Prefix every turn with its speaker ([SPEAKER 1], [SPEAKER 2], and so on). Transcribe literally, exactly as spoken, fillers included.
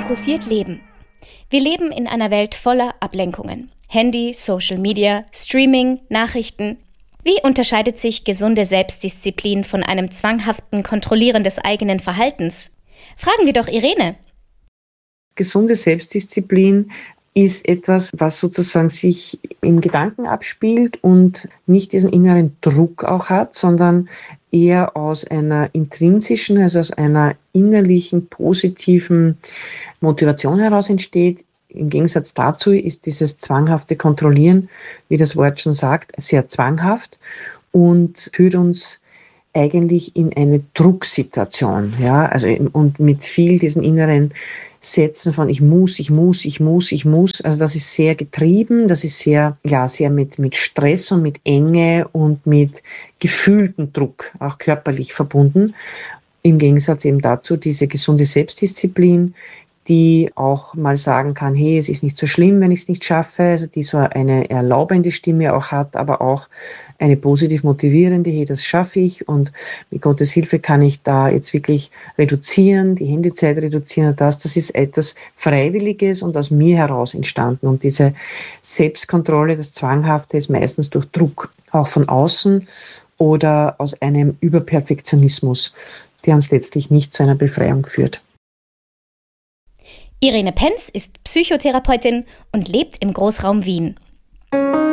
[SPEAKER 1] Fokussiert leben. Wir leben in einer Welt voller Ablenkungen. Handy, Social Media, Streaming, Nachrichten. Wie unterscheidet sich gesunde Selbstdisziplin von einem zwanghaften Kontrollieren des eigenen Verhaltens? Fragen wir doch Irene.
[SPEAKER 2] Gesunde Selbstdisziplin ist etwas, was sozusagen sich im Gedanken abspielt und nicht diesen inneren Druck auch hat, sondern eher aus einer intrinsischen, also aus einer innerlichen, positiven Motivation heraus entsteht. Im Gegensatz dazu ist dieses zwanghafte Kontrollieren, wie das Wort schon sagt, sehr zwanghaft und führt uns eigentlich in eine Drucksituation, ja, also und mit viel diesen inneren Sätzen von ich muss, ich muss, ich muss, ich muss. Also das ist sehr getrieben, das ist sehr, ja, sehr mit, mit Stress und mit Enge und mit gefühltem Druck, auch körperlich verbunden. Im Gegensatz eben dazu diese gesunde Selbstdisziplin, die auch mal sagen kann, hey, es ist nicht so schlimm, wenn ich es nicht schaffe, also die so eine erlaubende Stimme auch hat, aber auch eine positiv motivierende, hey, das schaffe ich und mit Gottes Hilfe kann ich da jetzt wirklich reduzieren, die Handyzeit reduzieren und das, das ist etwas Freiwilliges und aus mir heraus entstanden und diese Selbstkontrolle, das Zwanghafte ist meistens durch Druck, auch von außen oder aus einem Überperfektionismus, der uns letztlich nicht zu einer Befreiung führt.
[SPEAKER 1] Irene Penz ist Psychotherapeutin und lebt im Großraum Wien.